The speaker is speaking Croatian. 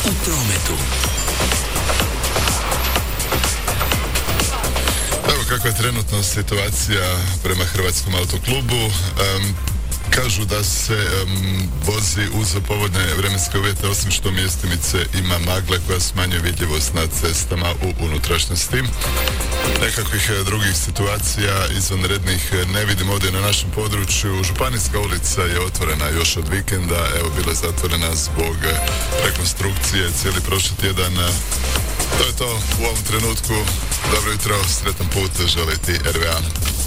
u prometu. Evo kakva je trenutno situacija prema Hrvatskom autoklubu. Kažu da se vozi uz povoljne vremenske uvjete, osim što mjestimice ima magle koja smanjuje vidljivost na cestama u unutrašnjosti. Nekakvih drugih situacija izvanrednih ne vidim ovdje na našem području. Županijska ulica je otvorena još od vikenda, evo bila je zatvorena zbog rekonstrukcije cijeli prošli tjedan. To je to u ovom trenutku. Dobro jutro, sretan put želi ti RVA.